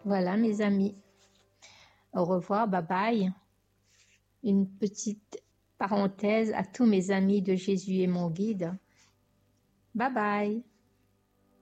Voilà mes amis. Au revoir, bye bye. Une petite parenthèse à tous mes amis de Jésus et mon guide. Bye bye.